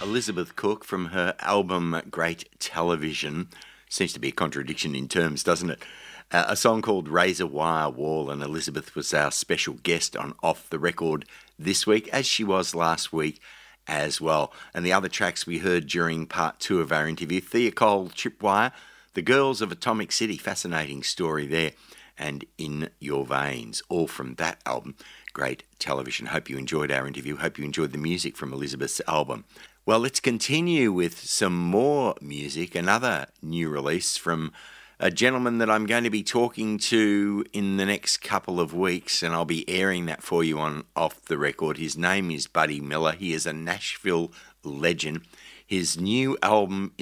Elizabeth Cook from her album Great Television. Seems to be a contradiction in terms, doesn't it? A song called Razor Wire Wall, and Elizabeth was our special guest on Off the Record this week, as she was last week as well. And the other tracks we heard during part 2 of our interview, Thea Cole, Tripwire, The Girls of Atomic City, fascinating story there, and In Your Veins, all from that album, Great Television. Hope you enjoyed our interview. Hope you enjoyed the music from Elizabeth's album. Well, let's continue with some more music, another new release from a gentleman that I'm going to be talking to in the next couple of weeks, and I'll be airing that for you on Off the Record. His name is Buddy Miller. He is a Nashville legend. His new album